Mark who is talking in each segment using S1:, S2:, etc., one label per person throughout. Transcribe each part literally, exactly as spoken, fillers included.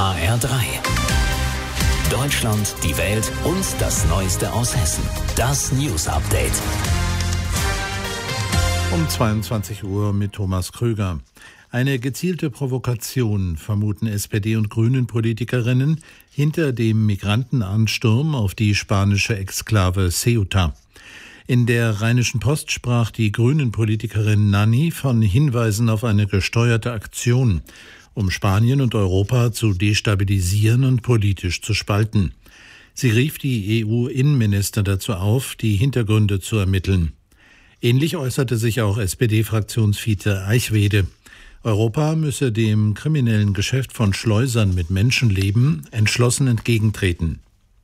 S1: H R drei. Deutschland, die Welt und das Neueste aus Hessen. Das News Update.
S2: Um zweiundzwanzig Uhr mit Thomas Krüger. Eine gezielte Provokation vermuten S P D- und Grünen-Politikerinnen hinter dem Migrantenansturm auf die spanische Exklave Ceuta. In der Rheinischen Post sprach die Grünen-Politikerin Nanni von Hinweisen auf eine gesteuerte Aktion, um Spanien und Europa zu destabilisieren und politisch zu spalten. Sie rief die E U-Innenminister dazu auf, die Hintergründe zu ermitteln. Ähnlich äußerte sich auch S P D-Fraktionsvize Eichwede. Europa müsse dem kriminellen Geschäft von Schleusern mit Menschenleben entschlossen entgegentreten.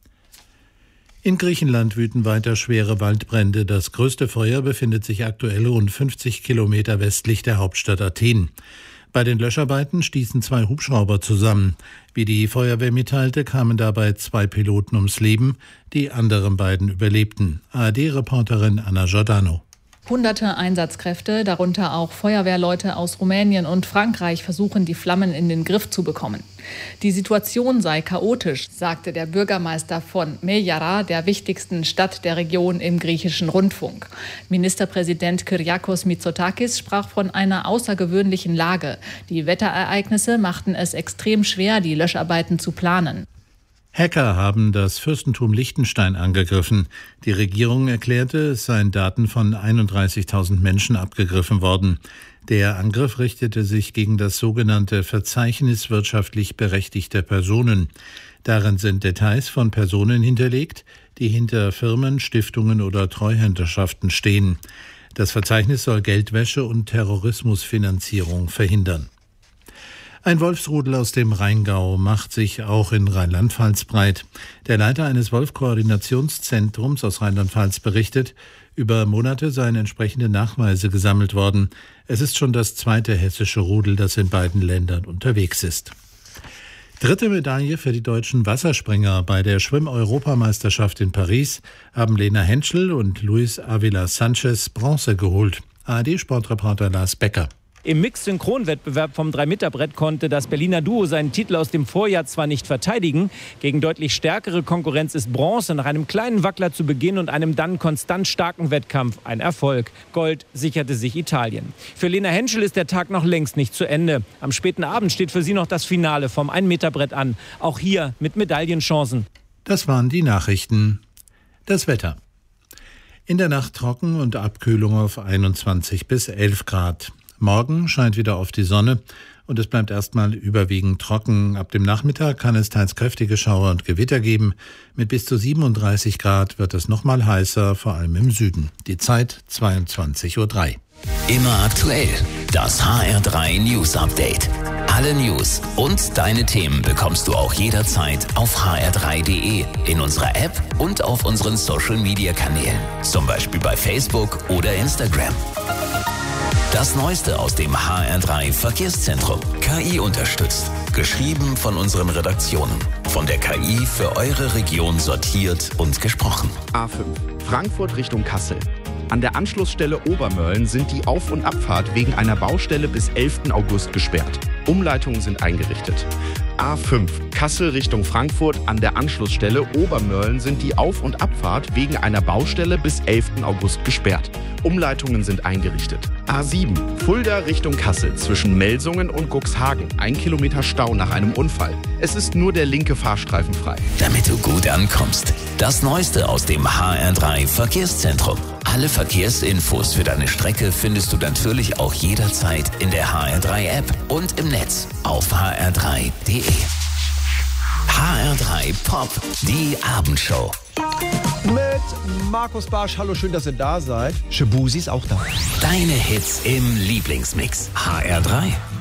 S2: In Griechenland wüten weiter schwere Waldbrände. Das größte Feuer befindet sich aktuell rund fünfzig Kilometer westlich der Hauptstadt Athen. Bei den Löscharbeiten stießen zwei Hubschrauber zusammen. Wie die Feuerwehr mitteilte, kamen dabei zwei Piloten ums Leben. Die anderen beiden überlebten. A R D-Reporterin Anna Giordano.
S3: Hunderte Einsatzkräfte, darunter auch Feuerwehrleute aus Rumänien und Frankreich, versuchen, die Flammen in den Griff zu bekommen. Die Situation sei chaotisch, sagte der Bürgermeister von Mejara, der wichtigsten Stadt der Region, im griechischen Rundfunk. Ministerpräsident Kyriakos Mitsotakis sprach von einer außergewöhnlichen Lage. Die Wetterereignisse machten es extrem schwer, die Löscharbeiten zu planen.
S2: Hacker haben das Fürstentum Liechtenstein angegriffen. Die Regierung erklärte, es seien Daten von einunddreißigtausend Menschen abgegriffen worden. Der Angriff richtete sich gegen das sogenannte Verzeichnis wirtschaftlich berechtigter Personen. Darin sind Details von Personen hinterlegt, die hinter Firmen, Stiftungen oder Treuhänderschaften stehen. Das Verzeichnis soll Geldwäsche und Terrorismusfinanzierung verhindern. Ein Wolfsrudel aus dem Rheingau macht sich auch in Rheinland-Pfalz breit. Der Leiter eines Wolf-Koordinationszentrums aus Rheinland-Pfalz berichtet, über Monate seien entsprechende Nachweise gesammelt worden. Es ist schon das zweite hessische Rudel, das in beiden Ländern unterwegs ist. Dritte Medaille für die deutschen Wasserspringer. Bei der Schwimm-Europameisterschaft in Paris haben Lena Henschel und Luis Avila Sanchez Bronze geholt. A R D-Sportreporter Lars Becker.
S4: Im Mix-Synchron-Wettbewerb vom drei-Meter-Brett konnte das Berliner Duo seinen Titel aus dem Vorjahr zwar nicht verteidigen. Gegen deutlich stärkere Konkurrenz ist Bronze nach einem kleinen Wackler zu Beginn und einem dann konstant starken Wettkampf ein Erfolg. Gold sicherte sich Italien. Für Lena Henschel ist der Tag noch längst nicht zu Ende. Am späten Abend steht für sie noch das Finale vom ein-Meter-Brett an. Auch hier mit Medaillenchancen.
S2: Das waren die Nachrichten. Das Wetter. In der Nacht trocken und Abkühlung auf einundzwanzig bis elf Grad. Morgen scheint wieder auf die Sonne und es bleibt erstmal überwiegend trocken. Ab dem Nachmittag kann es teils kräftige Schauer und Gewitter geben. Mit bis zu siebenunddreißig Grad wird es nochmal heißer, vor allem im Süden. Die Zeit zweiundzwanzig Uhr drei.
S1: Immer aktuell. Das H R drei News Update. Alle News und deine Themen bekommst du auch jederzeit auf h r drei punkt d e, in unserer App und auf unseren Social Media Kanälen. Zum Beispiel bei Facebook oder Instagram. Das Neueste aus dem H R drei Verkehrszentrum. K I unterstützt. Geschrieben von unseren Redaktionen. Von der K I für eure Region sortiert und gesprochen.
S5: A fünf. Frankfurt Richtung Kassel. An der Anschlussstelle Obermölln sind die Auf- und Abfahrt wegen einer Baustelle bis elften August gesperrt. Umleitungen sind eingerichtet. A fünf. Kassel Richtung Frankfurt. An der Anschlussstelle Obermölln sind die Auf- und Abfahrt wegen einer Baustelle bis elften August gesperrt. Umleitungen sind eingerichtet. A sieben. Fulda Richtung Kassel zwischen Melsungen und Cuxhagen. Ein Kilometer Stau nach einem Unfall. Es ist nur der linke Fahrstreifen frei.
S1: Damit du gut ankommst. Das Neueste aus dem H R drei Verkehrszentrum. Alle Verkehrsinfos für deine Strecke findest du natürlich auch jederzeit in der H R drei App und im Netz auf h r drei punkt d e. H R drei Pop, die Abendshow.
S6: Mit Markus Barsch. Hallo, schön, dass ihr da seid. Shabuzi ist auch da.
S1: Deine Hits im Lieblingsmix. H R drei.